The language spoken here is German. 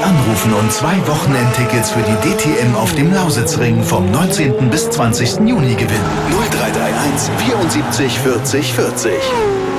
anrufen und 2 Wochenendtickets für die DTM auf dem Lausitzring vom 19. bis 20. Juni gewinnen. 0331 74 40 40.